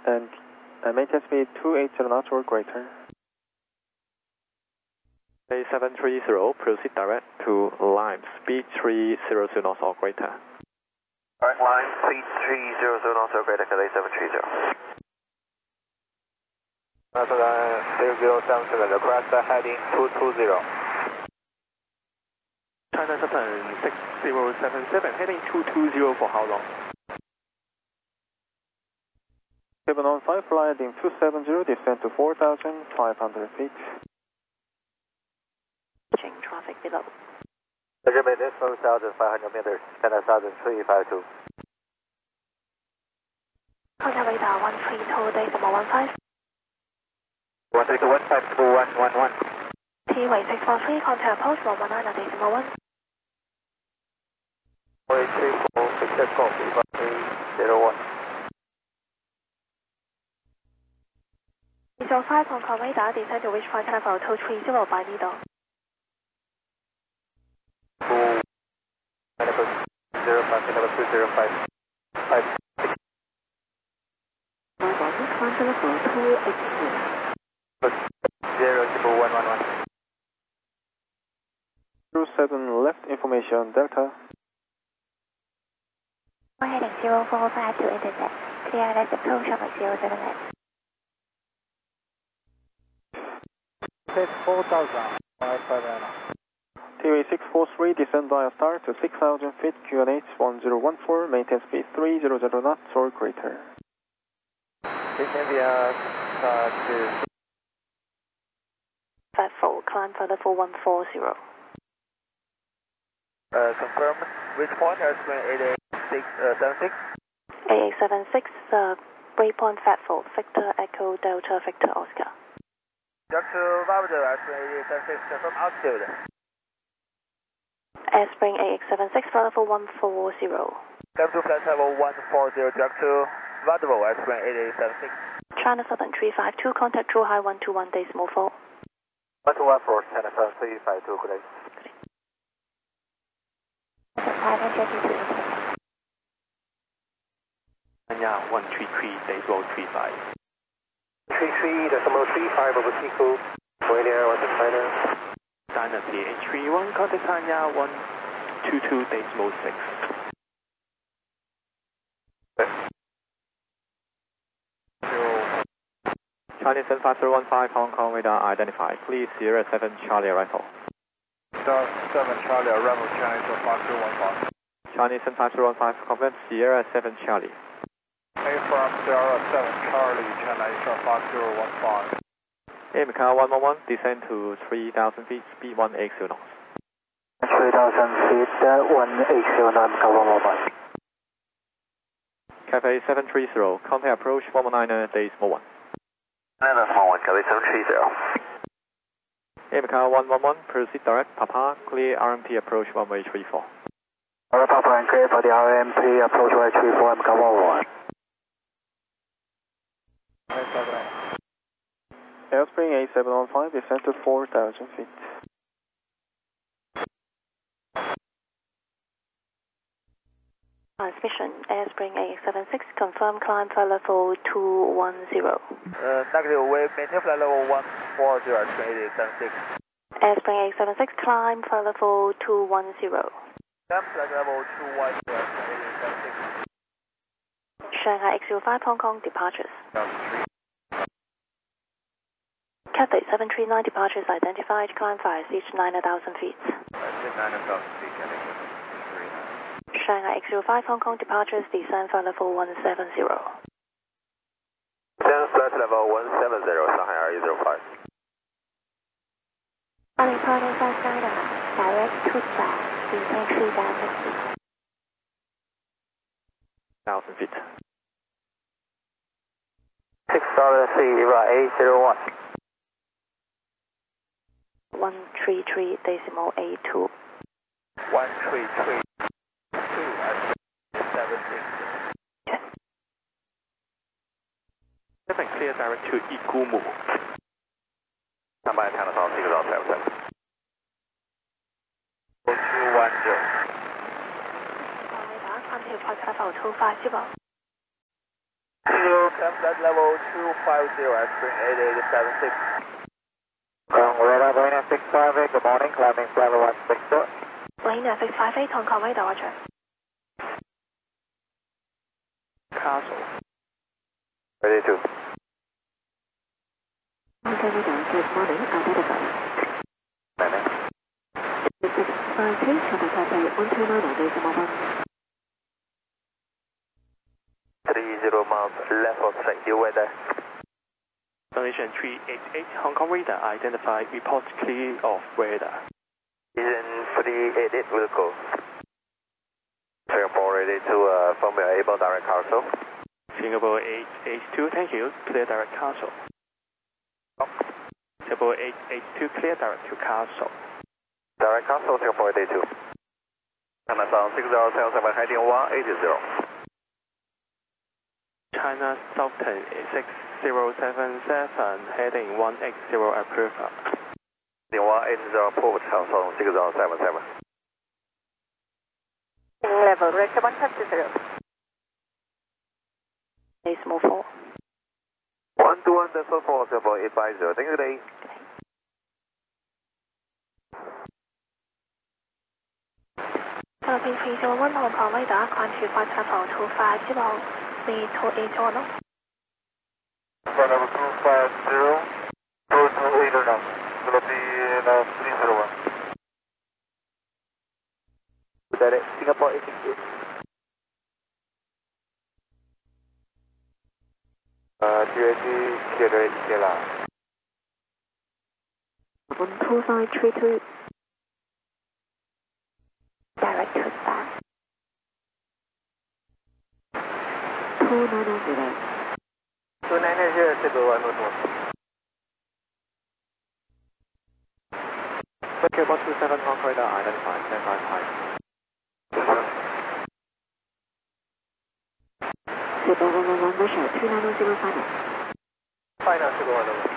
And maintain speed 280 knots or greater. A730, proceed direct to Lime, speed 300 knots or greater. Direct line, speed 300 knots or greater, A730. 0077, request heading 220. China Southern 6077, heading 220 for how long? 715, fly heading 270, descend to 4,500 feet. Traffic below. Measure maintenance 4,500 meters, China Southern 352. Contact radar 132.15. 132.152111. T-way 643, contact approach 119.1. 4834, success call 35301. 305, Hong Kong radar, descend to reach flight level 230 by middle. 205, 5. Climb to level 280. 01111. 07 left information, Delta. We're heading 045 to intercept. CLS approach over 078. 4,000. 559. TWA 643, descend via star to 6,000 feet, QNH 1014, maintain speed 300 knots or greater. Descend via star to... Fatful, climb for level 140. Confirm, which point? Airplane 8876? 8876, waypoint Fatful, Victor Echo Delta Victor Oscar. Dr. Vavdo, Airplane 8876, confirm altitude. Airspring 8876 for level 140. Come to flight level 140, Dr. Vavdo, Airplane 8876. China Southern 352, contact True High 121 decimal 4. 1214, China Southern 352, good day. China 133, days roll 35. 33.35 over Tico, Korea, what's China? China CH31, contact China 122, decimal 6. Chinese 75015, Hong Kong radar identified. Please Sierra 7 Charlie arrival. Star 7 Charlie, arrival Chinese 75015. Chinese 75015, confirm Sierra 7 Charlie. A from Sierra 7 Charlie, China 75015. AMCAR 111, descend to 3,000 feet, speed 180 knots. 3,000 feet, 180 knots, AMCAR 111. Cafe 730, contact approach 119, decimal 1. Another small one, Cafe 730. AMCAR 111, proceed direct, Papa, clear RMP approach runway 34. Alright, Papa, and clear for the RMP approach runway 34, AMCAR 111. Airspring A715, descend to 4,000 feet. Transmission, Airspring 876, confirm climb for level 210. Negative, we maintain flight level 140, Airspring 8876. Airspring 876, climb for level 210. Climb flight level 210, Airspring 8876. Shanghai X05, Hong Kong departures. Cathay 739 departures identified, climb via CH 9,000 feet. 9,000 feet, Shanghai X05, Hong Kong departures, descend for level 170. Descend flight level 170, Shanghai RE05. Alipano 59, direct to south, descend 3,000 feet. 1,000 feet. 6,000 feet, A01. 133 decimal 82. 133. 276. Seven clear direct to Igumu. Stand by, China South 6077. 210. Radar, climb to flight level 250. Climb flight level 250, airplane 8876. Radar Marina 658, good morning, climbing flight level 164. Marina 658, Hong Kong radar, roger. Castle. Ready to. Hong Kong radar, good morning, identify. 653, contact Cathay 129 decimal 1. 30 miles left of straight, you weather. Foundation 388, Hong Kong radar identified, report clear of radar. Vision 388 will go. Singapore ready to Formula able direct Castle. Singapore 882, thank you, clear direct Castle. Singapore 882, clear direct to Castle. Direct Castle, Singapore 882. Amazon 6077, heading 180. China Southern 6077, heading 180, approved. 180 port, Amazon 6077. Level, director 150. Decimal 4. 121.4, Singapore 850, thank you today. Philippine 301, Hong Kong radar, climb to flight level 250, speed 280 knots. Flight level 250, 228 knots, Philippine 301. Direct Singapore 868. TAC, clear Ikela. 12532. Direct to span. 2990. 2990, Table 111. Circuit 127, Hong Kong radar identified, stand by time. Table 111, measure 2910 final. Final, Table 111.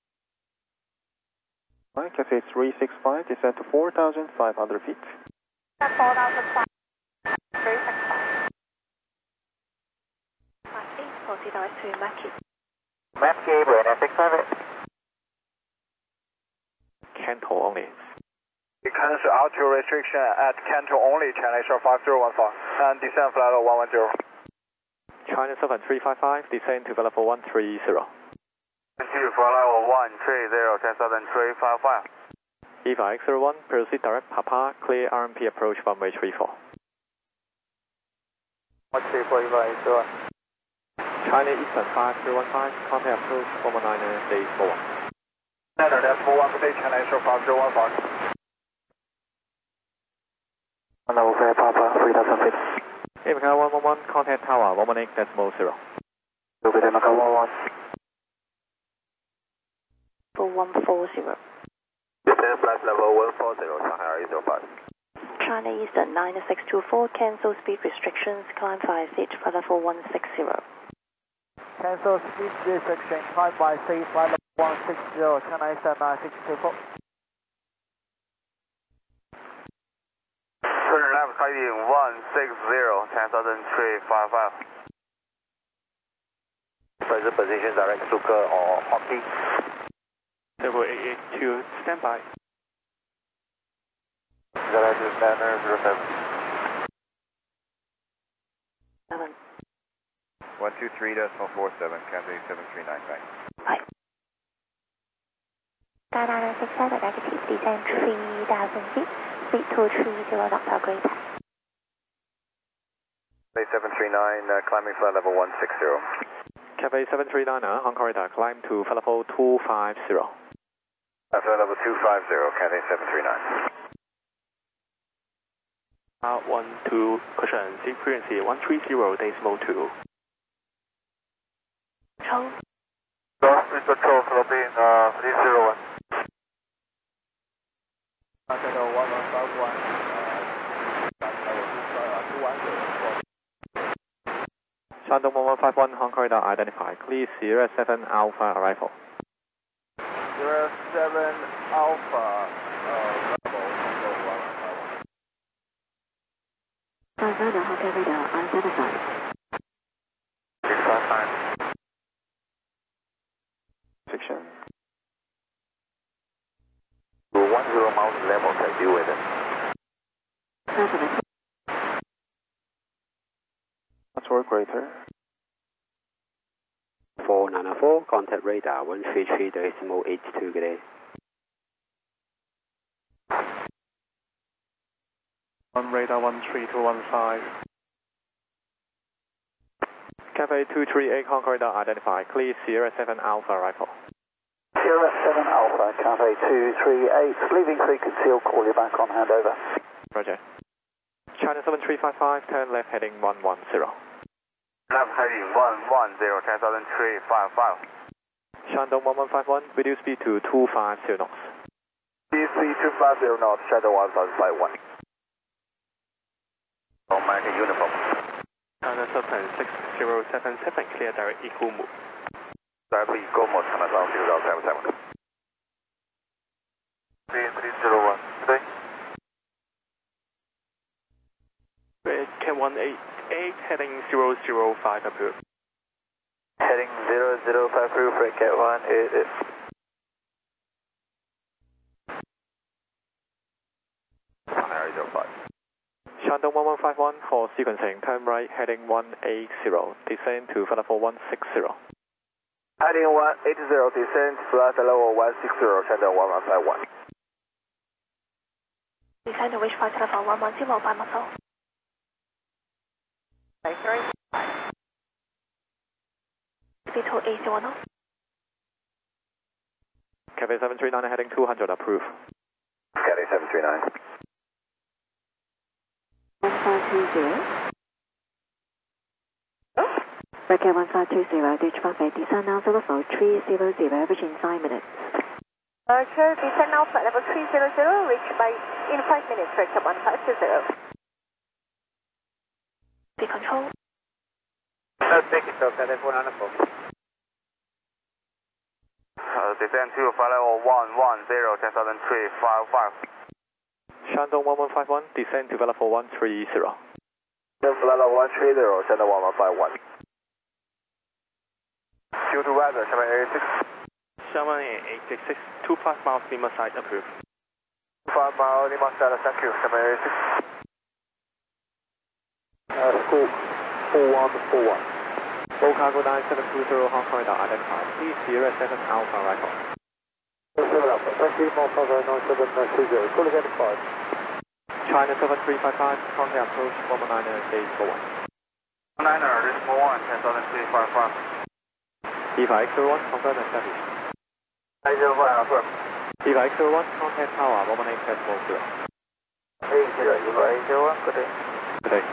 Cathay 365, descend to 4,500 feet. 4,500. 365. Flight 840 direct to Mackie. Mackie, Marina 658. Canton only. Cancel altitude restriction at Canton only, China Asia 5015, and descend flight level 110. China Southern 355, descend to level 130. Continue flight level 130, 10,355. EVA X01, proceed direct Papa, clear RMP approach runway 34. 134, EVA X01. China Eastern 5315, contact approach 119 days 4. Center, that's 41 for day, China Asia 5015. Level 5, Papa, 3000 feet. Macau 111, contact tower 118.0. Jupiter Macau 11. 4140. Descend flight level 140, Shanghai 805. China Eastern 9624, cancel speed restrictions, climb 5 seat, flight level 160. Cancel speed restriction, climb by sea, flight level 160, China Eastern 9624. Turn left, heading 160, 10,355. Present position, direct Suker or Hockey. Level 882, stand by. Direct to Standard 07. 7. 123.47, Cathay 7399. Right. Skyline 67, negative, descend 3,000 feet, speed 230 knots, great. Cathay 739, climbing flight level 160. Cathay 739, Hong Kong radar, climb to flight level 250. Flight level 250, Cathay 739. 12, cushion, seat frequency 130.2. Control. Speed control, Philippine 301. Channel 1151, level 210. Shandong 1151, Hong Kong radar identified, clear Sierra 7 Alpha arrival. Sierra 7 Alpha, level 1. Havana, Hong Kong radar identified. 655. or greater. 494, contact radar 133.82, good day. On radar 13215. Cafe 238 Concordia identified. Clear Sierra 7 Alpha Rifle. Sierra 7 Alpha, Cafe 238, leaving frequency, I'll call you back on handover. Roger. China 7355, turn left heading 110. Left heading 110, 10,355. Shandong 1151, reduce speed to 250 knots. DC 250 knots, Shadow 1051. American uniform. China 76077, clear direct equal move. Direct equal mode, China 76077. 3301, today. Cat 188, heading 005 approved. Heading 005 approved, for Cat 188. Shandong 1151 for sequencing, turn right heading 180, descend to flight level 160. Heading 180, descend flight level 160, Shandong 1151. Descend to reach flight level 110 by muscle. Speed to 80 knots. Cafe 739 heading 200 approved. Cathay 739. 1520. Breaker 1520, ditch buffet, descend now level 300, average in 5 minutes. Archer, descend now flight level 300, reach by in 5 minutes, breaker 1520. Speed control. Take it, Cathay 494. Descend to flight level 110, 10,355. Shandong 1151, descend to flight level 130. Flight level 130, Shandong 1151. Due to weather, Sherman 86. Sherman 866, 25 miles Lima side approved. 5 mile Lima side, thank you, Sherman 86. School 4141. Go cargo 9720 Hong Kong radar identified. Please Sierra 7 Alpha Rifle. Thank you, Alpha 9730, call again 5. China 7355, contact approach 119 gate 41. 9er, this is 1, 10,355. Eva X01, confirm and establish. 905, affirm. Eva X01, contact tower 118.0. 80, Eva X01, good day. Good day.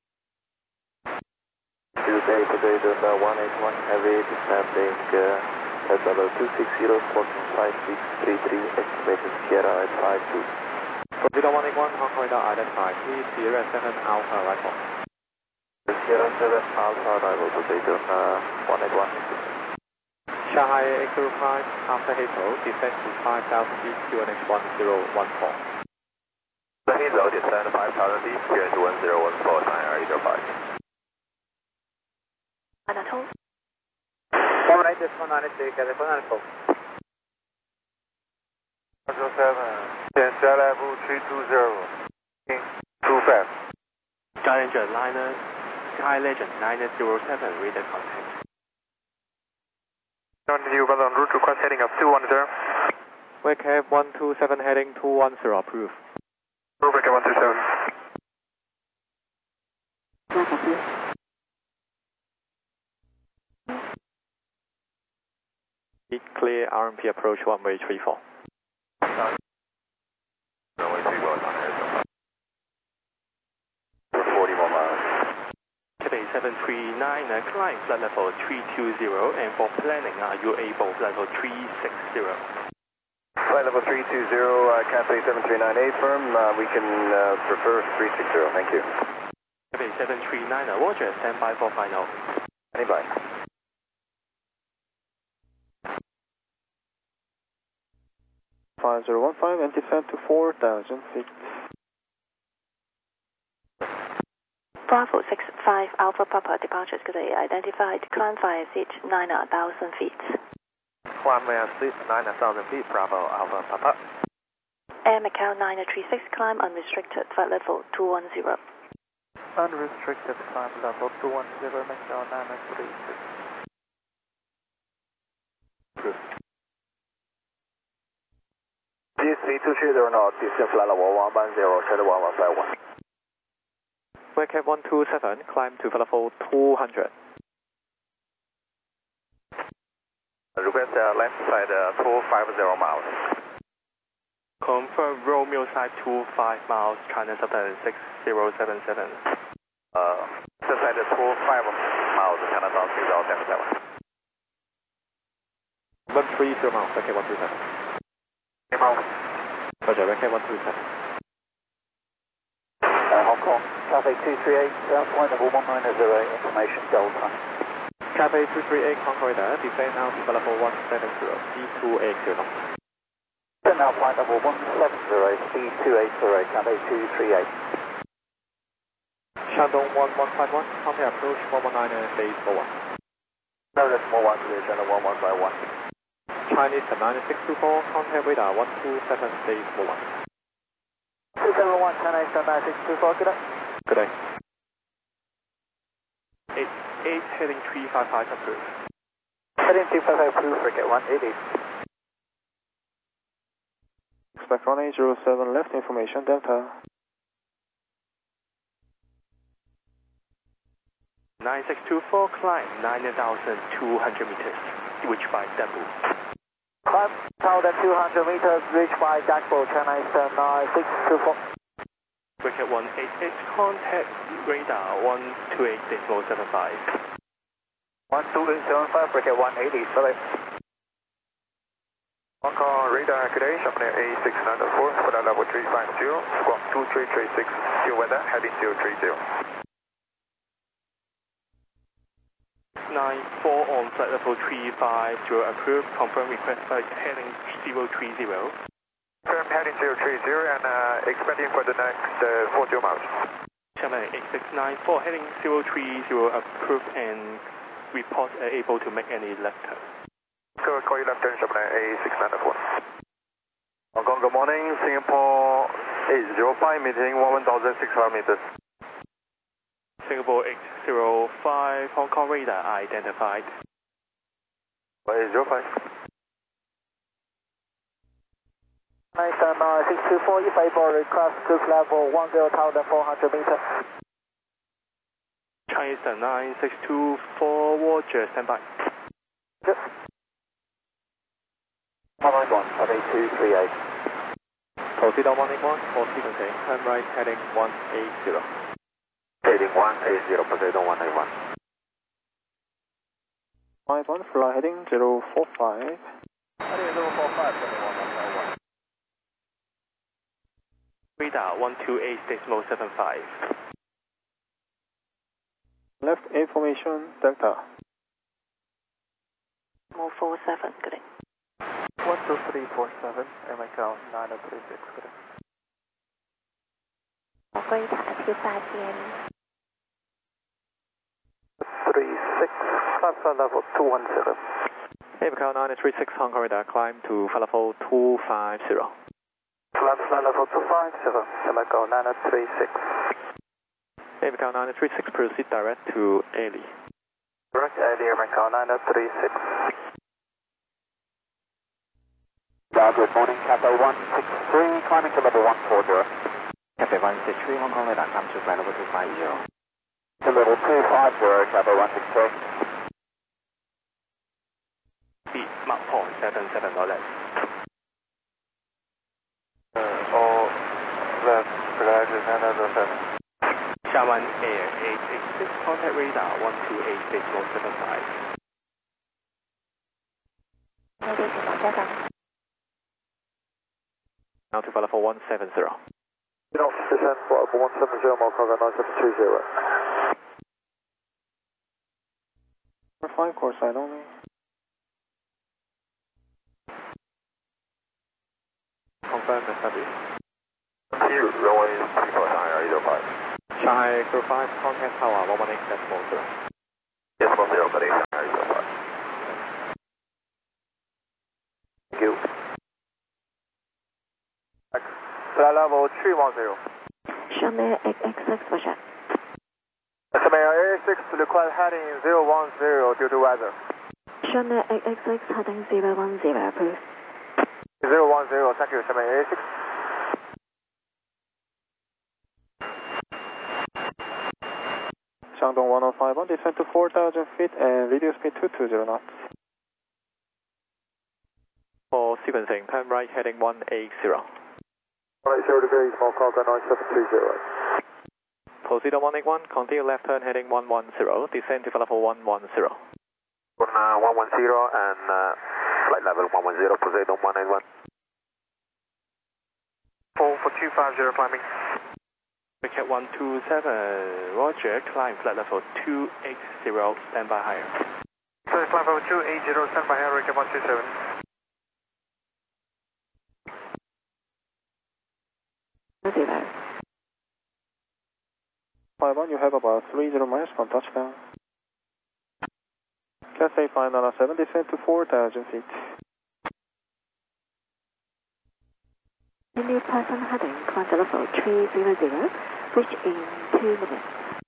Today, Delta 181, heavy descending at level 260, squawking 5633, estimated Sierra at 52. Brazil 181, Hong Kong radar identified. Please Sierra 7 Alpha Rifle. Sierra 7 Alpha Rifle, today, Delta 181. Shanghai X05, after Heathrow, descend to 5,000 feet, QNH 1014. Heathrow, descend 5,000 feet, QNH 1014, China 805. Anatole. 190, 193, Cathay 494. 7, descend level 320, 25. Challenger liner, Sky Legend 907, radar contact. You got on route request heading up 210. Wake Cab 127 heading 210 approved. Wake 127. Clear RMP approach runway 34. Runway 34 on air. 40 more miles. Cafe 739, climb flight level 320, and for planning, are you able flight level 360? Flight level 320, Cathay 739A firm, we can prefer 360, thank you. Cafe 739, Roger, stand by for final. Standby. and descend to 4,000 feet. Bravo 65 Alpha Papa departures today identified. Climb 5 feet, 9,000 feet. Climb 9,000 feet, Bravo Alpha Papa. Air Macau 936, climb unrestricted, flight level 210. Unrestricted climb level 210, Macau 936. GC230 North, descend flight level 110, Charlie 1151. Webcam 127, climb to level 200. Request left side 250 miles. Confirm Romeo side 25 miles, China Southern 6077. Left side 25 miles, China South 6077. 130 miles, Webcam 127. 3 miles. Roger, Webcam 127. Hong Kong, Cathay 238, flight level 190, information Delta. Cathay 238, Concord, descend now to level 170, C280 knots. Descend now flight level 170, C280, Cathay 238. Shandong 1151, contact approach 119 base 41. Notice more 1 to channel 1151. Chinese 9624, contact radar 127 base 41. 271, Chinese 9624, good day. Good day. 8 heading 355 approved. Heading 255 approved, forget 180. Expect runway 07 left, information Delta. 9624, climb 9,200 meters, reached by Dabu. Climb 1,200 meters, reached by Dagbo, Chinese 9624. Wicket 188, contact radar 128.75. 12875, Wicket 180, bye-bye. Hong Kong radar activation, A6904, flight level 350, squawk 2336, still weather, heading 030. 94 on flight level 350, approved, confirm request flight heading 030. Confirm heading 030 and expecting for the next 40 miles. Channel 8694, heading 030, approved and report able to make any left turn. Go call you left turn, Chaplain A6904. Hong Kong, good morning, Singapore 805, meeting 1,600 meters. Singapore 805, Hong Kong radar identified. 805. 624, if able, request cruise level 10,400 meters. Chinese 9624, Roger, stand by. Yes. 191, Cathay 238. Proceed on 181, for sequencing, turn right heading 180. Heading 180, proceed on 191. 51, fly heading 045. Heading 045, 191. Radar 128.75. Left, information Delta. 47, good day. 12347, Macau 9036, good day. Radar 250. 36, flight level 210. Macau 936, Hong Kong radar, climb to level 250. Flight level 250, Macau 936. Macau 936, proceed direct to Ailey. Direct area, Macau 936. Good morning, Cathay 163, climbing to level 140. Cathay 163, Hong Kong radar, climb to flight level 250. To level 250, Cathay 163. Speed Mach 477 or less. All left, flight 907. Xiamen Air 886, contact radar 128.75. Maybe to Montana. Now to level 170. Descend for 170, Malcolm 9720. 5 course side only. Confirm SW. Here, runway 34, Shanghai 805. Shanghai 05, contact tower 118.0. Yes, 10, buddy, Shanghai 805. Thank you. Flight level 310. Shanghai XX, Roger. Area 6 require heading 010 due to weather. Chinook XXX heading 010, approved. 010, thank you, Area 6. Shandong 1051, descend to 4,000 feet and reduce speed to 20 knots. For sequencing, turn right heading 180. 180 degrees, small cargo 9730. Proceed on 181, continue left turn heading 110, descend to level 110. 110 and flight level 110, proceed on 181. 4 for 250 climbing. Wicket 127, roger, climb flight level 280, stand by higher. So climb level 280, stand by higher, Wicket 127. 51, you have about 30 miles from touchdown. Cathay 597, descend to 4,000 feet. New person heading, climb to level 300, reach in 2 minutes.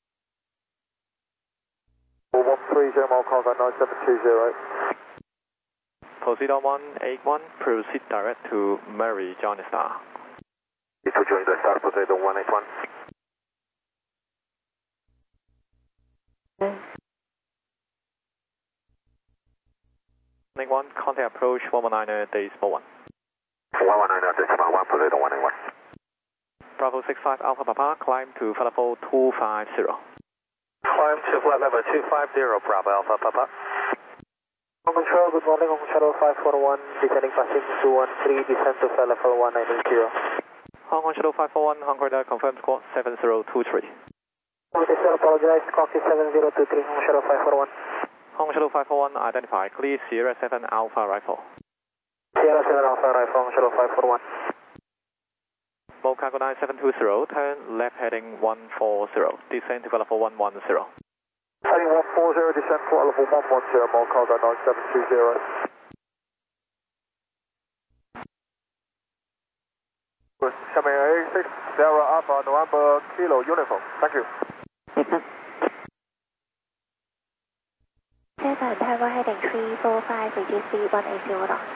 130, small cargo 9720. Proceed on 181, proceed direct to Mary John Star. To join the star, proceed on 181. Link 1, contact approach 119 decimal 1. 119 decimal 1, proceed on 181. Bravo 65 Alpha Papa, climb to flight level 250. Climb to flight level 250, Bravo Alpha Papa. Hong Kong Control, good morning, Hong Kong Shuttle 541, descending passing 213, descend to flight level 190. Hong Kong Shuttle 541, Hong Kong confirmed squawk 7023. Apologize, coffee 7023, Hong Kong Shuttle 541. Hong Kong Shuttle 541, identified, clear Sierra 7 Alpha Rifle. Sierra 7 Alpha Rifle, Hong Kong Shuttle 541. Mocago 9720, turn left heading 140, descend to level 110. Heading 140, descend to level 110, Mocago 9720. Area 6, Sierra Alpha, November Kilo Uniform. Thank you. Turn right heading 345, reduce speed 180 knots.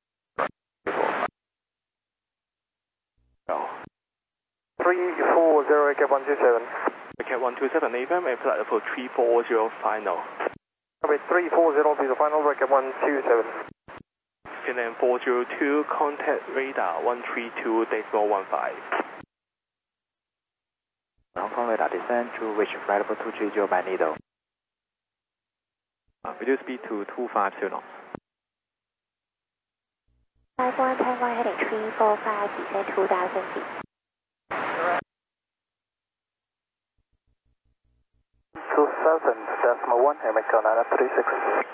340, Wicket 127. Wicket 127, AFM and flight level 340 final. Okay, 340 is the final, Wicket 127. Finland 402, contact radar 132.15. Hong Kong radar descend to reach flight level 230 Magneto. Reduce speed to 250 knots. 51, turn right heading 345, descend 2,000 feet. 2000.1, Hamilton 936.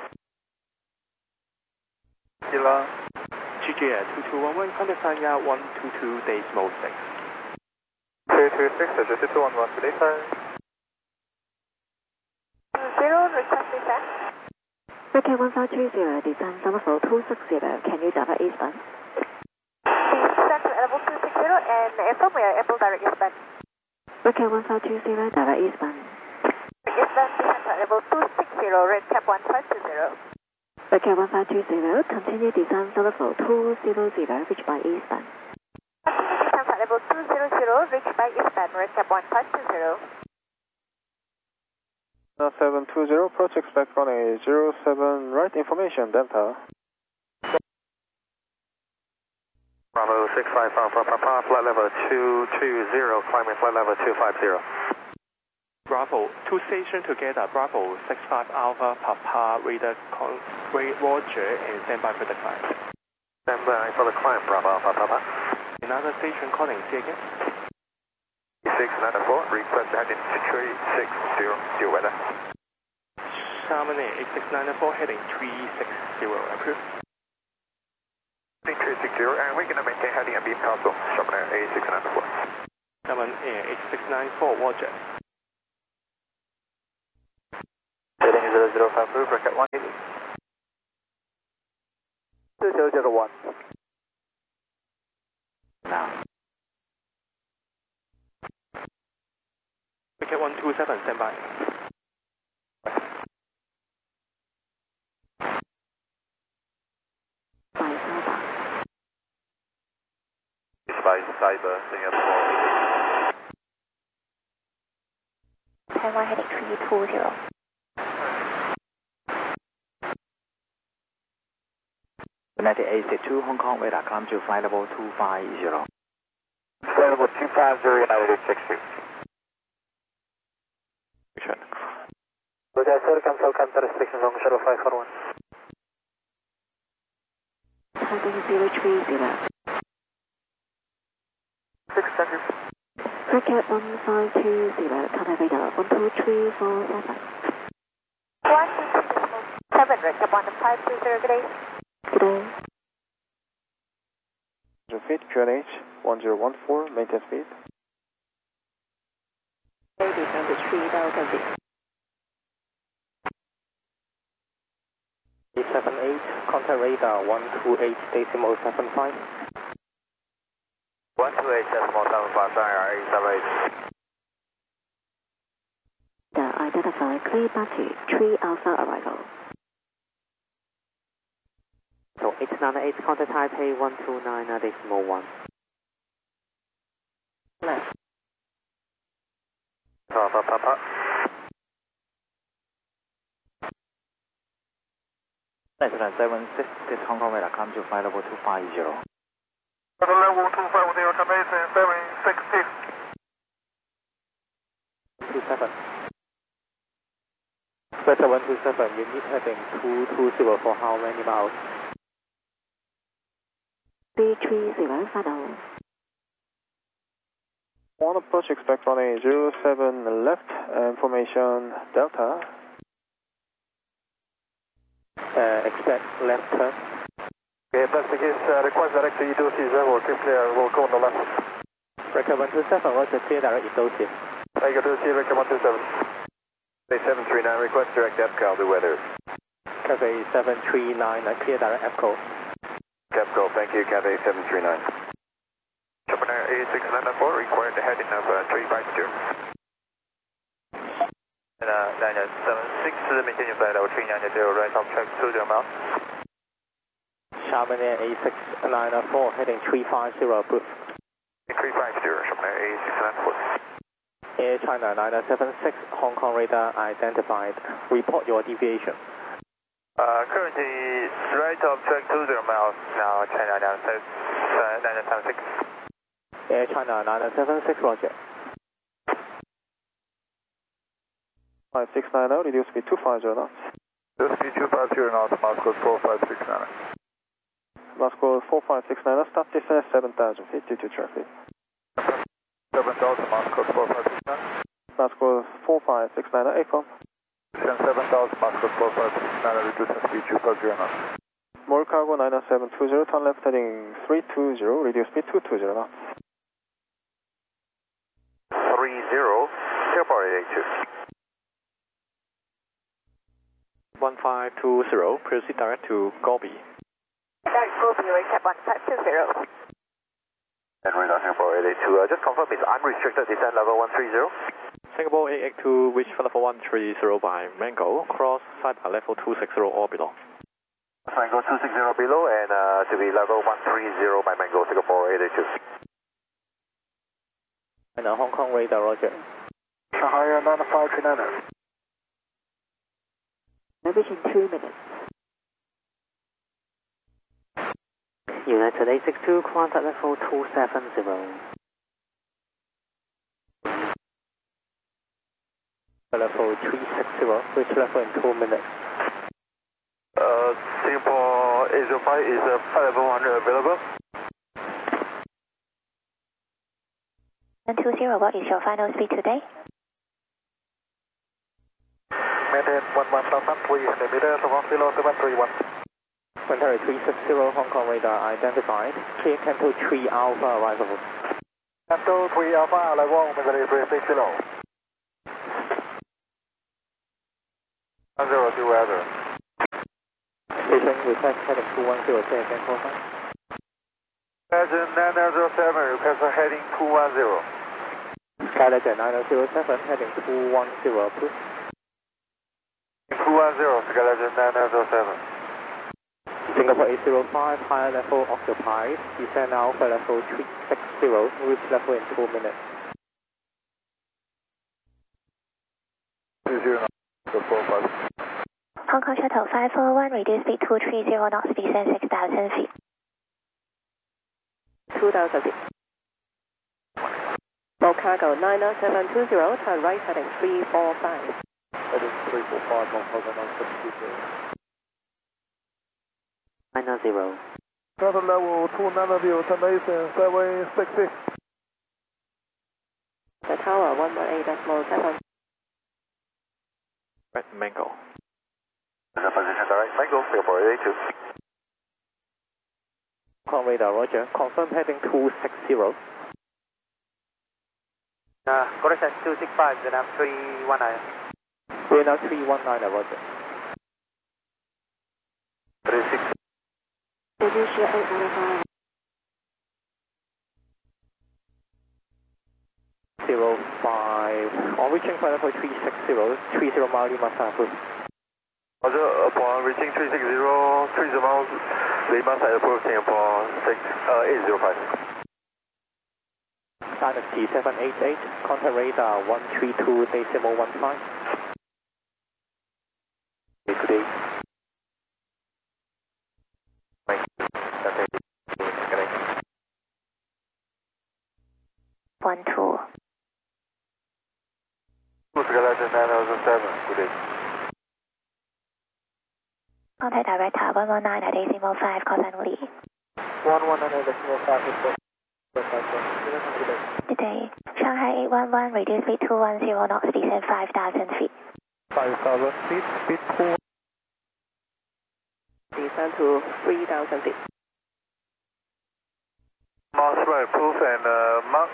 Gila. GJ 2211, contact Sanya 122.6. 226, adjusted to 11 today, sir. 0, request descent. Wicket 1530, descend level 260, can you divert eastbound? Descend to level 260 and airframe, we are able direct eastbound. Wicket 1520, direct eastbound. Eastbound, descend to level 260, red cap 1520. Wicket 1520, continue descend level 200, reach by eastbound. Continue descend to level 200, reach by eastbound, red cap 1520. 720, approach expect runway 07 right, information, Delta. Bravo 65 Alpha Papa, flight level 220, climbing flight level 250. Bravo, two stations together, Bravo 65 Alpha Papa, radar roger and stand by for the climb. Stand by for the climb, Bravo Alpha Papa. Another station calling, say again. 694, request heading 360, due weather. Chamonix 8694, heading 360, approved. 360, and we're going to maintain heading and beam console, Chamonix 8694. Chamonix 8694, roger. Heading 005, bracket 180. 2001. Now. Wicket 127, stand by. By Cyber, Singapore. 10-1 heading 320. United 862 Hong Kong, radar climb to flight level 250. Flight level 250, United 862. Roger, sir, cancel counter restrictions on shuttle 541. Taipei 030. 6, thank you. Cricket 1520, contact radar 12347. 127, Recap 1520, good day. Good day. 100 feet, QNH 1014, maintain speed. Descend to 3000 feet. 878, contact radar 128.75. 128.75, sorry, 878. Identify clear back to 3 Alpha arrival. So 898, contact Taipei 129.1. Left. Papa. Nice 76, this Hong Kong radar climb to flight level 250. Level 250, Canadian 760. 27. Better 127, unit heading 220 for how many miles? 330 final. On approach, expect runway 07 left, information Delta. Expect left turn. Okay, if that's the case, request direct to Edosi 0, keep clear, we'll go on the left. Record 127, what's the clear direct Edosi? Thank you, Edosi, record 127. Bay 739, request direct EPCO, the weather. Cathay 739, clear direct EPCO. EPCO, thank you, Cathay 739. Japan 8694, required the heading of 350. And 976, maintain your flight level 390, right off track 20 miles. Xiamen 8694, heading 350, approved. 350, Japan 8694. Air China 976, Hong Kong radar identified. Report your deviation. Currently, right off track 20 miles, now China 976. Air China 976, roger. 5690, reduce speed 250 knots. Reduce speed 250 knots, Moscow 4569. Moscow 4569, start descent 7000 feet due to traffic. 7000, Moscow 4569. Moscow 4569, ACOM. Descend 7000, Moscow 4569, reducing speed 250 knots. More cargo 90720, turn left heading 320, reduce speed 220 knots. 30, Singapore 882. 1520, proceed direct to Gobi. Direct Gobi, recap 1520. And radar Singapore 882, just confirm it's unrestricted descent level 130. Singapore 882, reach level 130 by Mango, cross side by level 260 or below. Mango 260 below and to be level 130 by Mango, Singapore 882. And Hong Kong radar, roger. Shanghai 9539. Revision 2 minutes. United 862, contact level 270. Level 360, reach level in 2 minutes. Singapore 805 is flight level 100 available. 120, what is your final speed today? Maintain 11,300 meters, 10731. Planetary 360, Hong Kong radar identified. Clear Canto 3 Alpha arrival. Canto 3 Alpha, level 360. 102 weather. Station request heading 210, say again, call sign. Imagine 907, request heading 210. Skylegend 9007 heading 210 approved. 210, Skylegend 9007. Singapore 805, higher level occupied. Descend Alpha level 360, reach level in 2 minutes. 30, Hong Kong Shuttle 541, reduce speed 230 knots, descend 6,000 feet. 2,000 feet. Bulk cargo 90720, turn right heading 345. Heading 345, Hong Kong 90720. 90. Shuttle level 290, termination 766. The tower 118.7. Right, Mango. Position direct, Mango, Singapore 882. Hong Kong radar, roger. Confirm heading 260. Correction 265, Vietnam 319. Vietnam 319, roger. 36. Indonesia 895. 05. On reaching flight level 360, 30 mile Lima San approved. Roger, upon reaching 360, 30 miles, Lima side approaching upon 805. Dynasty 788, contact radar 132.15. Good day. 12. Skylegend 9007, good day. Contact director 119 at decimal 5, call sign Lee. 119 decimal 5 report. Good day. Shanghai 811, reduce speed 210 knots, descend 5,000 feet. 5,000 feet, speed 2. Descend to 3,000 feet. Mars right, proof and Mark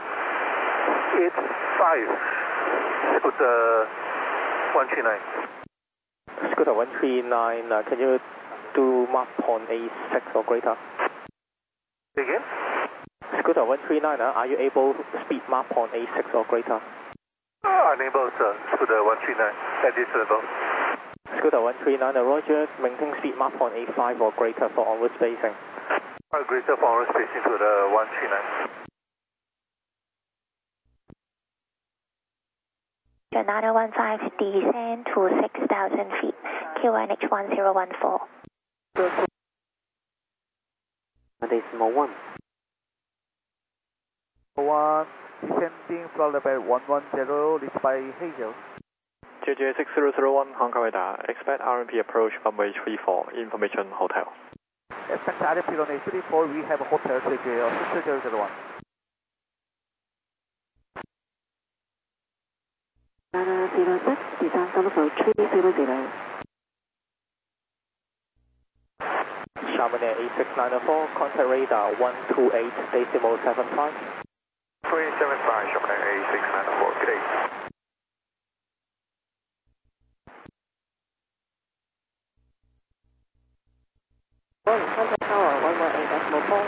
85. Scooter 139. Scooter 139, can you do Mach 0.86 or greater? Again? Scooter 139, are you able to speed Mach 0.86 or greater? Unable, sir. Scooter 139 at this level. Scooter 139, roger. Maintain speed Mach 0.85 or greater for onward spacing. Greater for onward spacing to the 139. 9015, descend to 6,000 feet. QNH 1014. Decimal 1. 1, descending flight level 110, reached by Hazel. JJ 6001, Hong Kong radar. Expect RMP approach runway 34, information hotel. Expect RFP on A34, we have a hotel JJ 6001. 906, descend level 300. Chamonix 8694, contact radar 128.75. 375, Chamonix 8694, good day. Contact tower 118.4.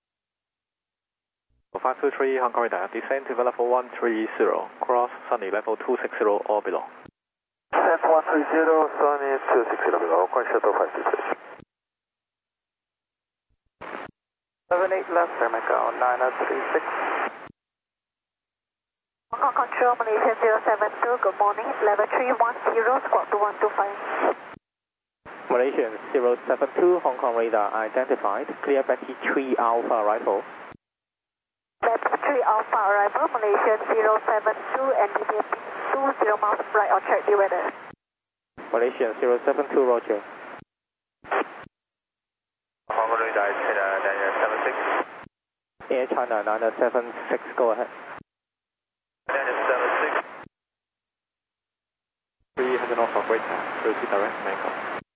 523, Hong Kong radar. Descend to level 130, cross Sunny level 260 or below. Descent 130, Sunny 260 below, Hong Kong Shuttle 526. 78 left, America 9036. Hong Kong Control, Malaysia 072, good morning. Level 310, squawk 2125. Malaysian 072, Hong Kong radar identified. Clear Betty 3 Alpha arrival. Betty 3 Alpha arrival, Malaysian 072, and deviate 20 miles right on track, the weather. Malaysian 072, roger. Hong Kong radar is 976. Air China 976, go ahead. 976. 300 knots of greater, proceed direct Mango.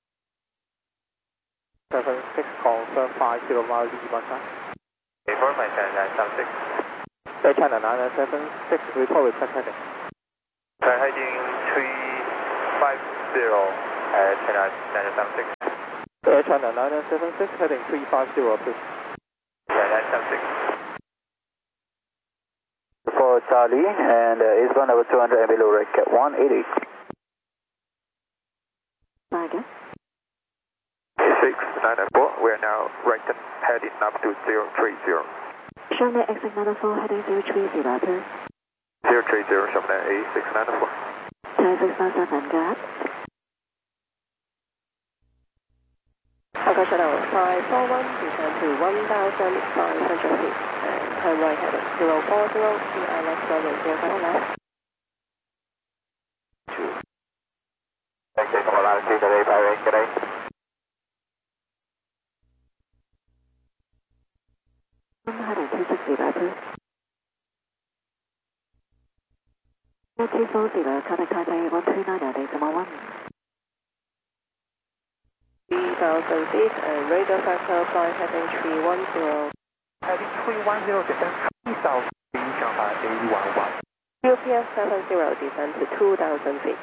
76, confirm 50 miles Lima San. Report my China 976. Air China 976, report request heading. Heading 350 at China 976. Air China 976, heading 350, please. Yeah, 976. Before Charlie, and eastbound level 200 and below, Red 188. Tiger. 6994, we are now right heading up to 030. Chevrolet X694 heading 030, please. 030, Chevrolet A694. Thai 657, go ahead. Echo Shuttle 541, descend to 1,500 feet, and turn right heading 040, CI left runway 05 left. Okay, come on, latitude today, Pirate, good day. Heading 260, please. 240, contact Taipei 139 decimal 1. 3,000 feet, and radar factor flight heading 310. Heading 310, descend 3,000 feet, Shanghai A11. UPS 70, descend to 2,000 feet.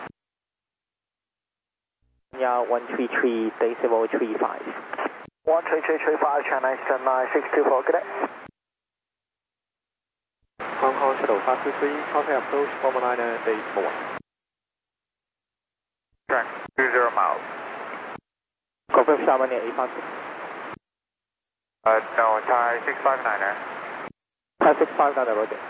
Yeah, 133 decimal 35. 13335, China Eastern 9624, good day. Hong Kong Shuttle 523, contact approach 419 decimal 1. Track 20 miles. Confirm Sharman at 856. No, Thai 659er. Thai 659, roger.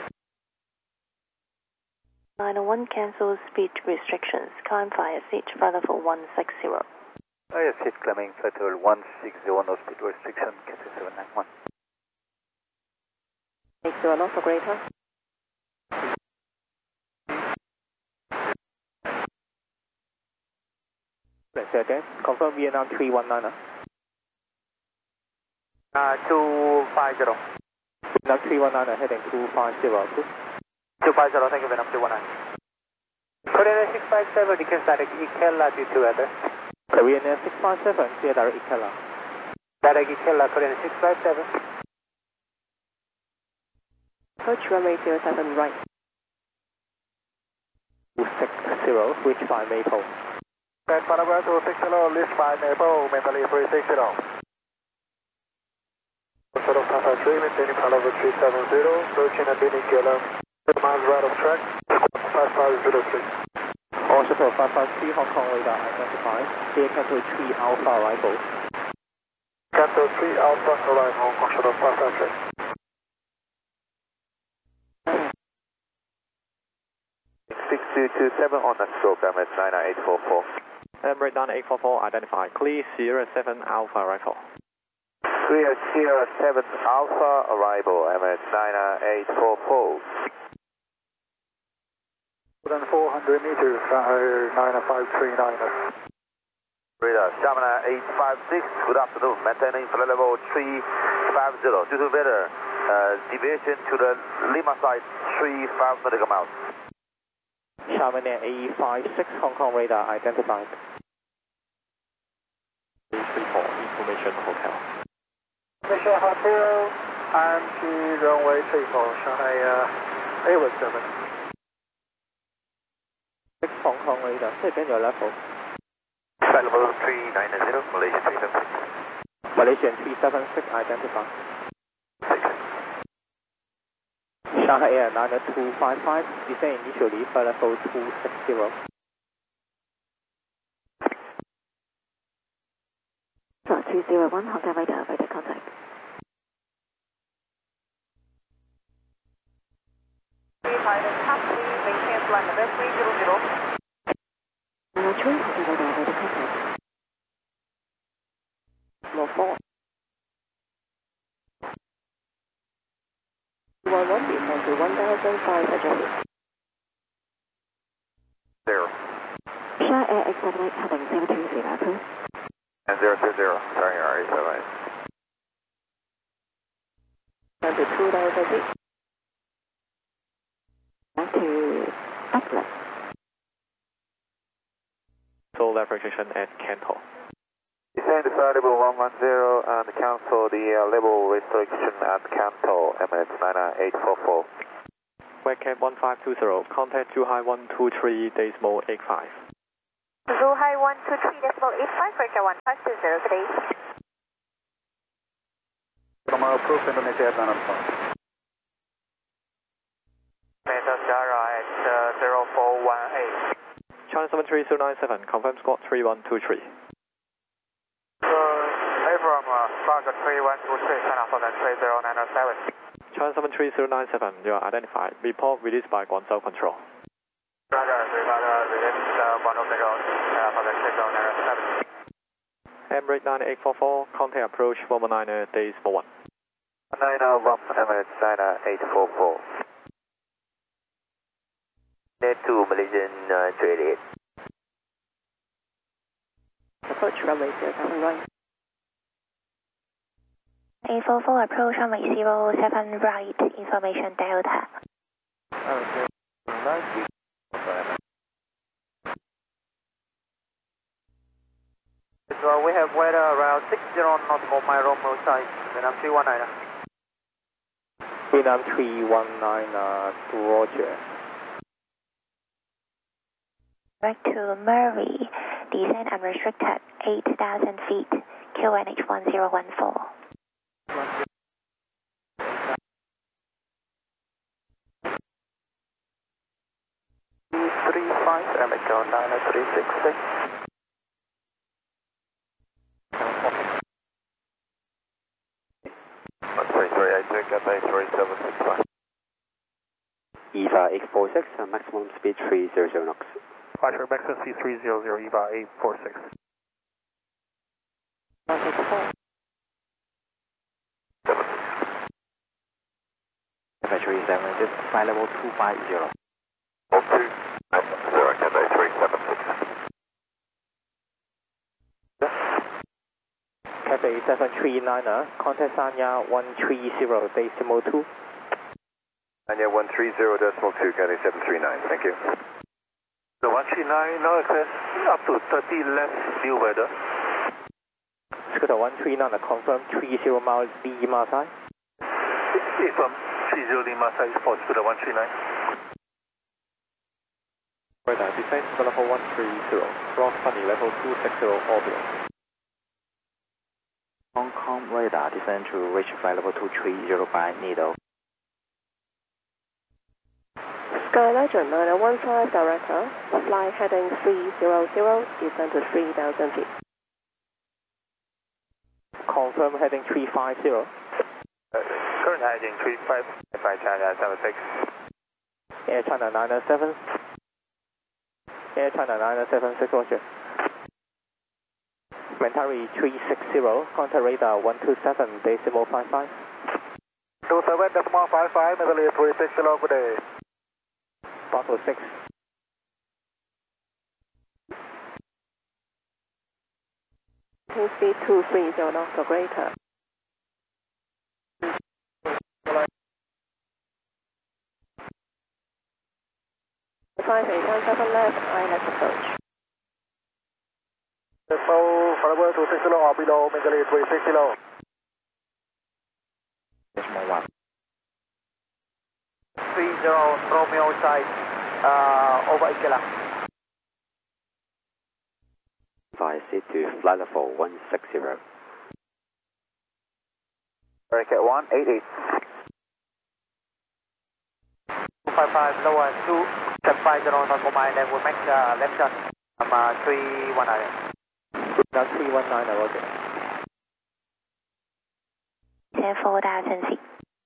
901 cancel speed restrictions. Climb via seat for level 160. Yes, seat climbing flight level 160, no speed restriction, cancel 791. 80 knots or greater. Let's say again. Confirm Vietnam 319. 250. Vietnam 319, heading 250, please. 250, thank you, Vietnam 219. Korean 657, declare direct Ikela due to weather. Korean Air 657, clear direct Ikela. Direct Ikela, Korean 657. Approach runway 07 right. 260, switch by Maple. Bad Paraguay 260, list by Maple, mentally 360. Shuttle Papa 3, maintaining level 370, approaching and being Ikela. 2 miles right of track, 5503. All Shuttle 553, Hong Kong radar identified. Clear Capital 3 Alpha arrival. Capital 3 Alpha arrival, Hong Kong Shuttle 553. 6227 on the stroke, MS 99844. Emirates 9844, identified. Clear Sierra 7 Alpha arrival. Clear Sierra 7 Alpha arrival, MS 99844. More than 400 meters, 90539. Radar, Shamana 856, good afternoon, maintaining flight level 350, due to weather, deviation to the Lima side, 35 nautical miles. Sharman Air 856, Hong Kong radar identified. 334, Information Hotel. Mission Hotel, IMG runway 34, Shanghai A17. 6 Hong Kong radar, say again your level. Flight level 390, Malaysian 376. Malaysian 376 identified. 6. Shanghai Air 90255, descend initially flight level 260. 301, Hong Kong radar, radar contact. 3 pilot taxi, maintain flight level 300. 903, Hong Kong radar, radar contact. Low 4. 211, descend to 1,500 feet. 0. Shy Air X78 heading 020, please. And 020, sorry, RA78. Descend to 2,000 feet. Back to Atlas. Full left restriction at Canton. Descend to flight level 110 and cancel the level restriction at Canton, MS 99844. Webcam 1520, contact Zhuhai 123 decimal 85. Zhuhai 123 decimal 85, Russia 1520, good day. Tomorrow, proof Indonesia at 905. China 73097, confirm squawk 3123. From Target 3123, China 73097. China 73097, you are identified. Report released by Guangzhou Control. Roger, released Guangzhou Control, China 73097. Emirates 9844, contact approach 119 days for 1. 901, Emirates China 844. Net 2, Malaysian 288. Approach runway 07 right. 844 approach runway 07 right, information Delta. So we have weather around 60 nautical mile Romeo side, Vietnam 319. Vietnam 319, Roger. Direct to Murray, descent unrestricted, 8,000 feet, QNH 1014. 35, American 9360. I take Cathay 3765. EVA 846, maximum speed 300 knots. Roger, maximum speed 300, EVA 846. Cathay 376, flight level 250. Okay, 0, Cathay 376. Cathay 739er, contact Sanya 130 decimal 2. Sanya 130.2, Cathay 739, thank you. The 139, now access up to 30 left view weather. Scooter 139er, confirm 30 miles Lima side. From 30 Lima side for Scooter 139. Radar, descent to level 130, cross funny level 260 orbital. Hong Kong radar descend to reach flight level 230 by Nido. Sky Legend 915 director, flight heading 300, descend to 3,000 feet. Confirm heading 350. Current heading 35 by China 76. Air China 907. Air China 976, Roger. Mentari 360, contact radar 127 decimal 55. 27 decimal 55, Mentari 360, good day. Bravo 6. Speed 230 knots or greater. The 5817 left, ILS approach. Followers 260 or below, Mentari 360. Decimal 1. 30 Romeo side, over Ikela. Advise it to flight level 160. American 188. 255, lower 2, 750 nautical mile, then we'll make left turn. 319. Now 319, Roger. 4,000 feet.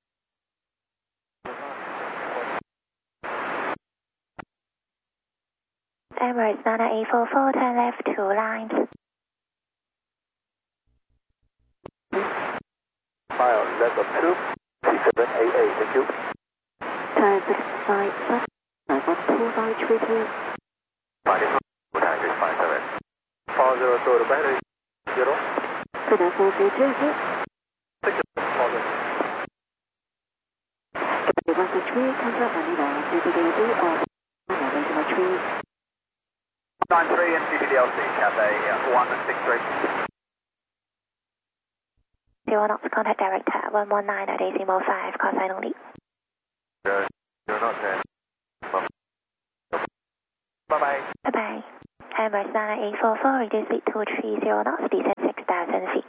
Emirates 9844, turn left 2 lines. Mile left of 2, 3788, thank you. Time 65, 912, 402 to battery, 0. Vietnam 432, 163, comes up Manila, CPDLC or 193. 93 and CPDLC, Cathay 163. 0 knots, contact director 119 at decimal 5, call sign only. You're not there. Bye-bye. Bye-bye. Emirates 9844, reduce speed to 30 knots, descend 6,000 feet.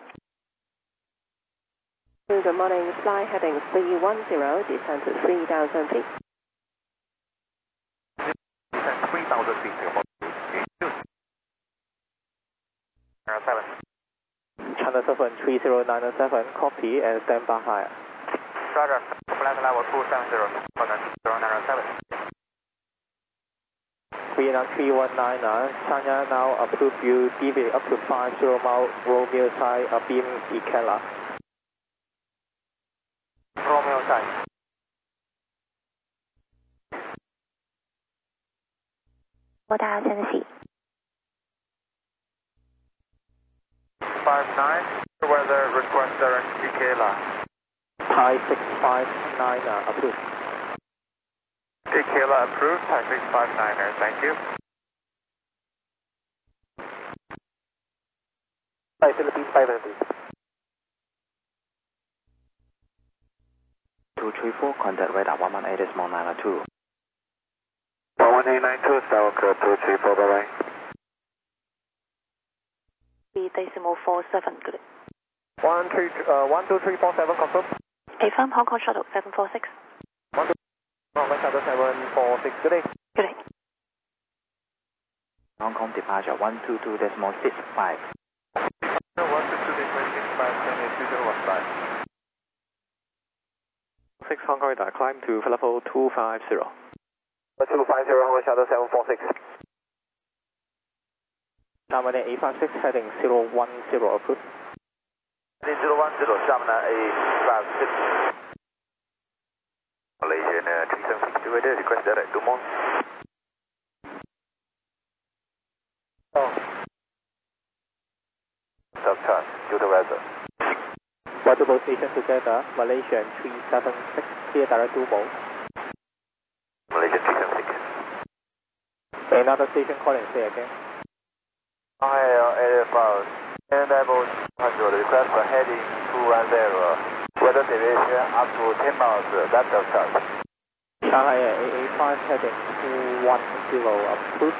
Good morning, fly heading 310, descend to 3,000 feet. Descend 3,000 feet. China 73097, copy and stand by higher. Roger, flight level 270, 097. Vietnam 3199, China now approve you deviate up to 50 mile Romeo side, beam Ikela. Romeo side. Order Tennessee. 59, weather requester Ikela. Thai 659 approved. Ikela approved, Thai 659er, thank you. Thai Philippines 500. 234, contact radar 118.902. 11892, Southwest 234, bye-bye. 3.47, good. 12347, confirm. Affirm Hong Kong Shuttle 746. Hong Kong Shuttle 746, good day. Good day. Hong Kong departure 122.65. 122.65, 6 Hong Kong radar, climb to level 250. 250, Hong Kong Shuttle 746. Shamana 856, heading 010, approved. Heading 010, Shamana 856. Malaysian 3762, request direct to Mont. Subcharge, due to weather. Waterboat station together, Malaysian 376, clear direct to Mont. Malaysian 376. Another station calling, say again. Area 5, and level 100, request for heading 210. Weather deviation up to 10 miles, left of charge. Shanghai Air 885, heading 210, approved.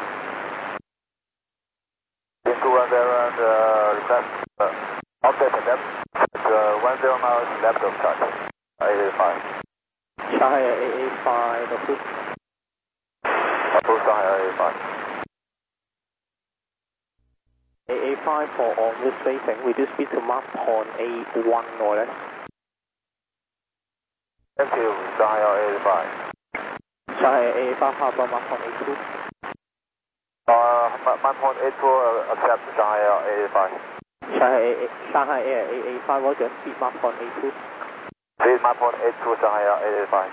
210 and request offset left, 10 miles left of charge. 885. Shanghai Air 885, approved. Approved Shanghai 885. 885 for on this spacing, we do speed to Mark on A1 or less. Thank you, Shanghai 885. Shanghai 885, harbor Mark on A2. Mark on A2, accept Shanghai 885. Shanghai Air 885, roger, speed Mark on A2. Please Mark on A2, Shanghai 885.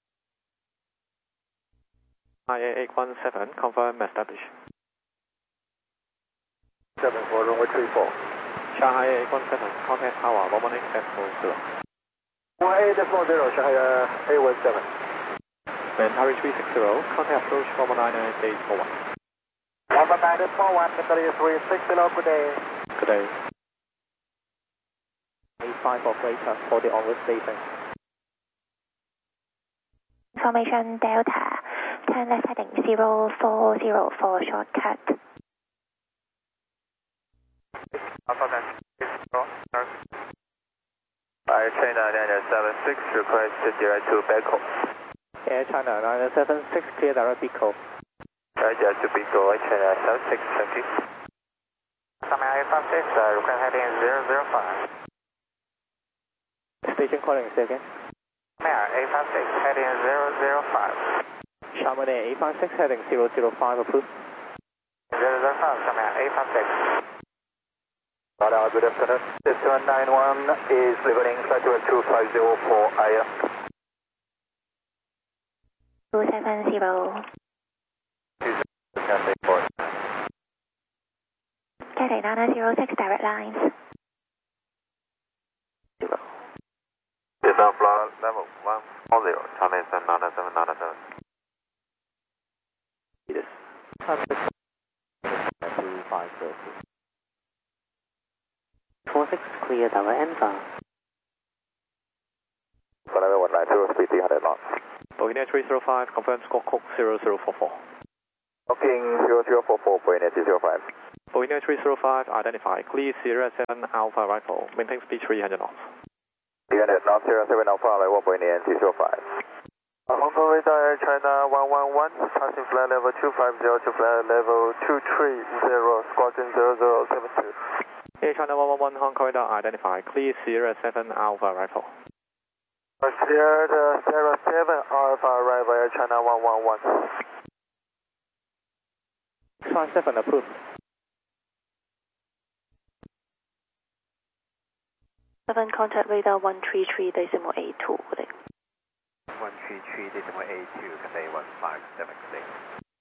IA 817, confirm establish. 74, runway 34. Shanghai 817, contact tower 118.0. 118.0, Shanghai 817. Then Harry 360, contact approach 119.841. 119.41, 360, good day. Good day. 85 operator for the onward station. Information Delta, turn left heading 040 for shortcut. Air China 976, request direct to Bangkok. Air China 976, clear direct Bicol. Direct to Bangkok, Air China 76, thank you. Shanghai 856, request heading 005. Station calling, say again. Shanghai 856, heading 005. Shamana 856, heading 005, approved. 005, Shanghai 856. Good afternoon. 6191 is leveling flight 250 for IR. 270. Cathay 906, direct lines. Vietnam flight level 140, China 797. Yes. 46 clear, tower Alpha. For level 190, speed 300 knots. Boeing 305, confirm squawk code 0044. Booking 0044, Boeing 305. Boeing 305, identify, clear Sierra 7 Alpha rifle, maintain speed 300 knots. 300 knots, Sierra 7 Alpha, level Boeing 305. Hong Kong radar, China 111, passing flight level 250 to flight level 230, squadron 0072. Air China 111, Hong Kong radar identified. Clear Sierra 7 Alpha arrival. Sierra 07 Alpha arrival, Air China 111. 57 approved. 7 contact radar 133.82 good day. 133.82, good day, 157, good day.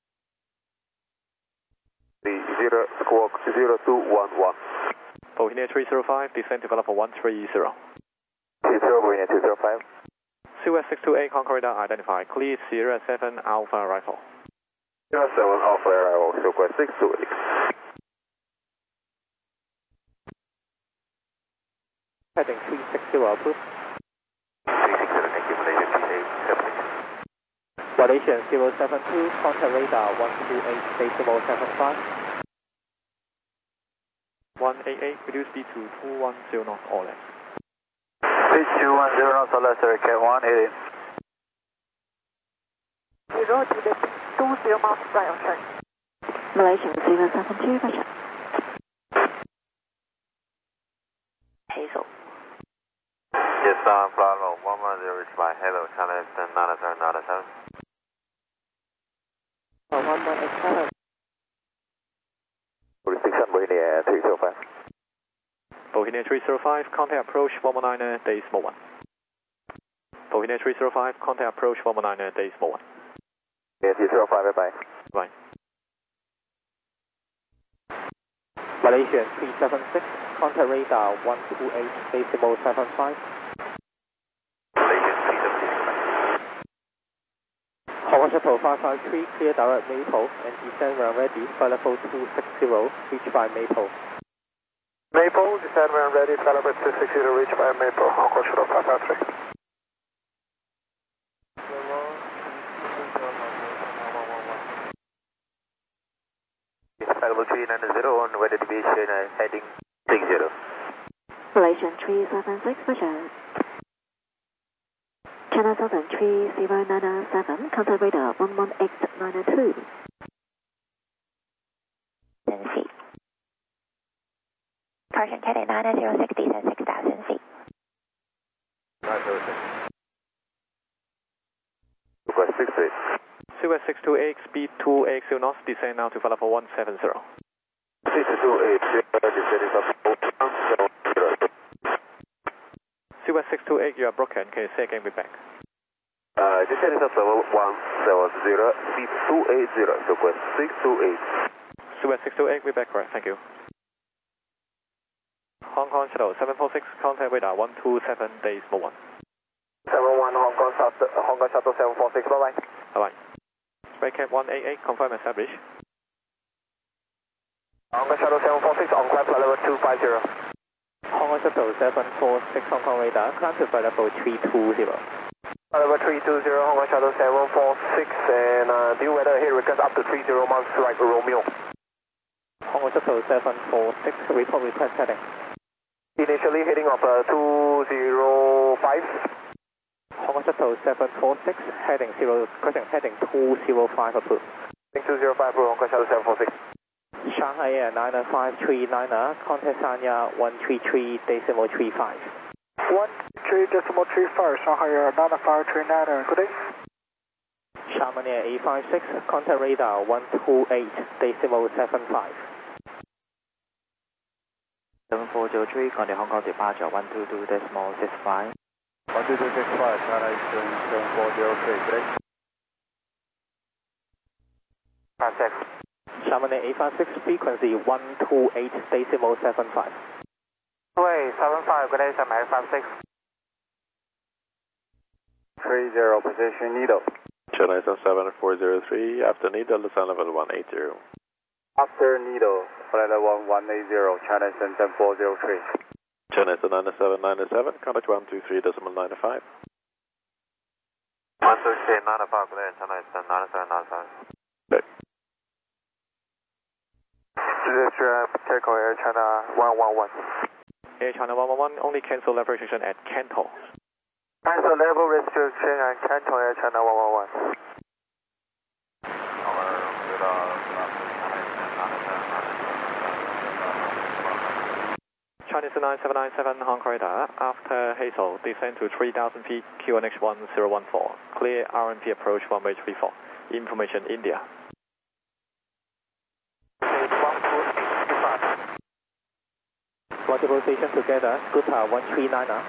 30 squawk 0211. Bohemia 305, descend to level 130. 20 Bohemia 205. Suez 628, Hong Kong radar identified. Clear Sierra 7 Alpha arrival. Sierra 7 Alpha arrival, Suez 628. Heading 360 approved. 360, thank you, Malaysian 370. Malaysian 072, contact radar 128.75. 188, reduce speed to 210 knots or less. Speed 210 knots or less, Cat 188. 0 DBP 20 miles right on track. Malaysian 072, Roger. Hazel. Yes, Bravo 110, reach by Hello, China 9797. 1187. 46 Bohemia 305. Bohemia 305, contact approach 119 decimal 1. Bohemia 305, contact approach 119 decimal 1. Yeah, 305, bye-bye. Right. Malaysian 376, contact radar 128.75. Malaysian 376. Hong Kong Shuttle 553, clear direct Maple and descend when ready, flight level 260, reach by Maple. Maple, descend when ready, flight level 260, reach by Maple, Hong Kong Shuttle 553. Flight level 390 on weather deviation heading 60. Malaysian 376, Roger. China Southern 3097, contact radar 118.902. Feet. Caution Cadet 906, descend 6,000 feet. 906. Request 68. Suez 628, speed 280 knots, descend now to level 170. 628, descending up 170. Suez 628, you are broken. Can you say again, be back? Descending up level 170, speed 280, request 628. Suez 628, be back, correct, thank you. Hong Kong Shuttle 746, contact radar 127 decimal 1. 71 Hong Kong Shuttle 746, bye-bye. Bye-bye. Breakout 188, confirm established. Hong Kong Shuttle 746, on climb flight level 250. Hong Kong Shuttle 746, Hong Kong radar, climb to flight level 320. Flight level 320, Hong Kong Shuttle 746, and due weather ahead request up to 30 miles right Romeo. Hong Kong Shuttle 746, report request heading. Initially heading of 205. Hong Kong Shuttle 746, heading 205 approved. Heading 205 approved, Hong Kong Shuttle 746. Shanghai Air 95399, contact Sanya 133.35. 133.35, Shanghai Air 9539, good day. Xiamen Air 856, contact radar 128.75. 7403, contact Hong Kong departure 122.65. 12265, China Eastern 7403, good day. Contact. Xiamen Air 856, frequency 128.75. 275, good day, Xiamen Air 856. 30, position Needle. China Eastern 7403, after Needle, descend level 180. After Needle, flight level 180, China Eastern 7403. China Eastern 9797, contact 123.95. 123.95, good day, China Eastern 9797. Okay. This is Takeoff Air China 111. Air China 111, only cancel level restriction at Canton. Cancel level restriction at Canton Air China 111. Chinese 9797 Hong Kong radar. After Hazel, descend to 3,000 feet, QNH 1014. Clear RMP approach runway 34. Information India. Multiple station together, Scooter 139er.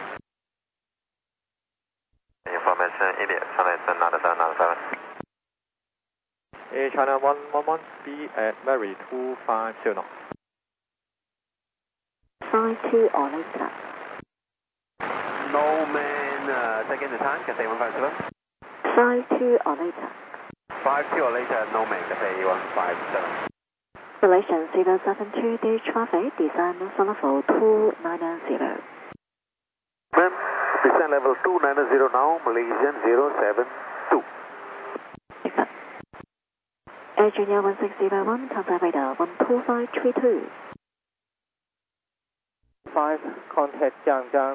Information India, China 9797. Air China 111, speed at Mary 250 knots. 52 or later. No man, second time, Cathay 157. 52 or later. 52 or later, no man, Cathay 157. Relation 072 day traffic, descend level 290. Ma'am, descend level 290 now, Malaysian 072. Air Junior 1601, contact radar 12532. 5, contact Jiangjiang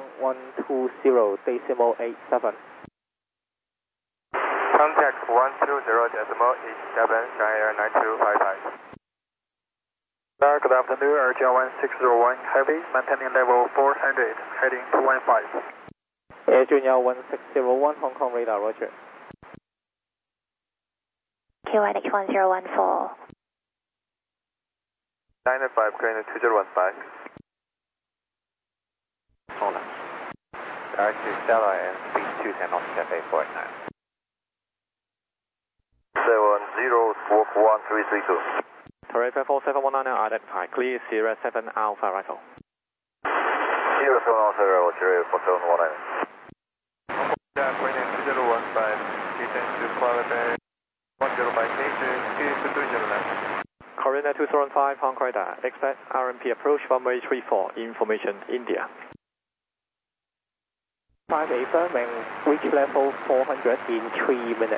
120.87. Contact 120.87, Shanghai Air 9255. Good afternoon, Air Junior 1601 Heavy, maintaining level 400, heading 215. Air Junior 1601 Hong Kong radar, roger. QNH 1014. 95, Crane 2015. Hold on. Director Stella and speed 210 off Cafe 489. 70, squawk 1332. Terrific 4719 identified. Clear Sierra 7 Alpha Rifle. 07 Alpha Rifle, Cherry 4719. Crane 2015, descend to Kuala 105 station, 2309. Korean 205 Hong Kong radar. Expect RMP approach runway 34. Information India. 5 affirming, reach level 400 in 3 minutes.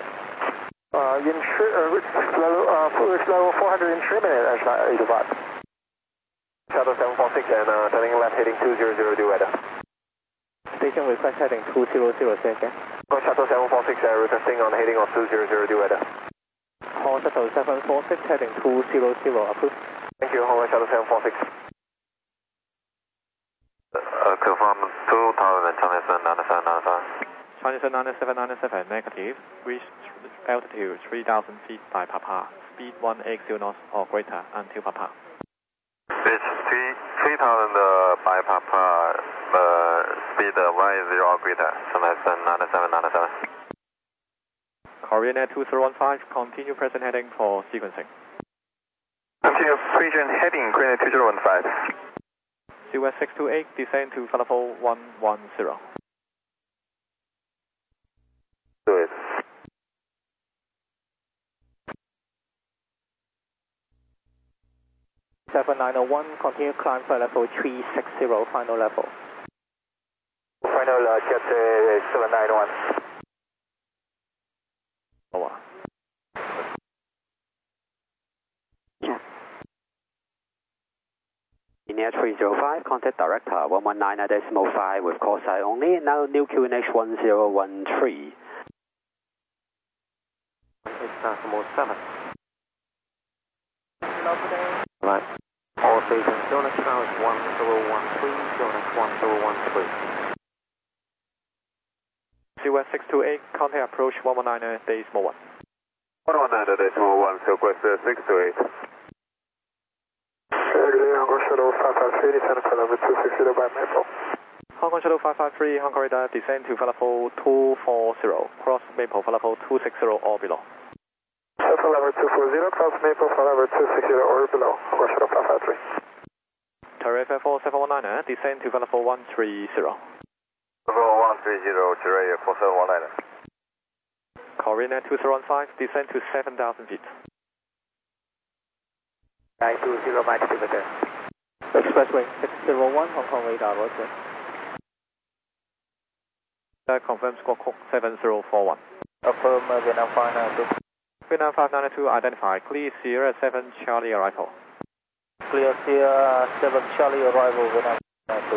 Reach level 400 in 3 minutes, Ashna 85. Shuttle 746 and turning left heading 200 due weather. Station request heading 200, say again. Shuttle 746 requesting on heading of 200 due weather. Hong Shuttle 746 heading 200, approved. Thank you, Hong Shuttle 746. Confirm 2000 Chinese 9797. Chinese 9797, negative. Reach altitude 3,000 feet by Papa. Speed 180 knots or greater until Papa. Reach 3,000 by Papa, speed 10 or greater, Chinese 9797. Korean 2015, continue present heading for sequencing. Continue present heading, Crane 2015. US 628, descend to level 110. Do it. #7901, continue climb for level 360, final level. Final jet 791. Over. Linear 305, contact director 119.5 with call sign only. Now new QNH 1013. It's Decimal 7. Right. All stations, QNH now is 1013, QNH 1013. US 628, contact approach 119.1. 119.1, request 628. Hong Kong Shuttle 553, descend to level 260 by Maple. Hong Kong Shuttle 553, Hong Kong radar, descend to level 240, cross Maple for level 260 or below. Shuttle level 240, cross Maple for level 260 or below, Hong Kong Shuttle 553. Terrific 4719, descend to level 130. Level 130, Cherry 4719. Korean 2015, descend to 7,000 feet. 920 miles per minute. Expressway 601, Hong Kong radar, roger. Confirm squawk 7041. Affirm Vietnam 592. Vietnam 592 identified. Clear Sierra 7 Charlie arrival. Clear Sierra 7 Charlie arrival, Vietnam 592.